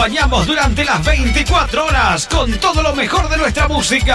acompañamos durante las 24 horas con todo lo mejor de nuestra música.